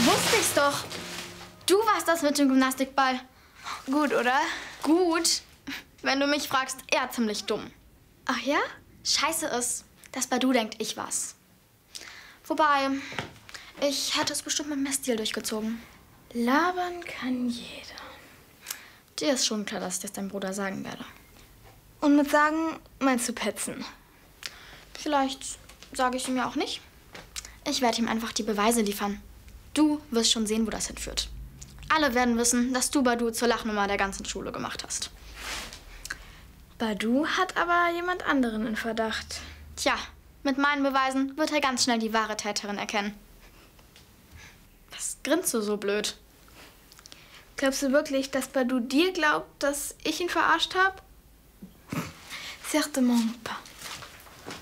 Wusste ich's doch. Du warst das mit dem Gymnastikball. Gut, oder? Gut. Wenn du mich fragst, eher ziemlich dumm. Ach ja? Scheiße ist, dass Badu denkt, ich war's. Wobei, ich hätte es bestimmt mit mehr Stil durchgezogen. Labern kann jeder. Dir ist schon klar, dass ich das deinem Bruder sagen werde. Und mit sagen meinst du petzen? Vielleicht sage ich ihm ja auch nicht. Ich werde ihm einfach die Beweise liefern. Du wirst schon sehen, wo das hinführt. Alle werden wissen, dass du Badu zur Lachnummer der ganzen Schule gemacht hast. Badu hat aber jemand anderen in Verdacht. Tja, mit meinen Beweisen wird er ganz schnell die wahre Täterin erkennen. Was grinst du so blöd? Glaubst du wirklich, dass Badu dir glaubt, dass ich ihn verarscht habe? Certainement pas.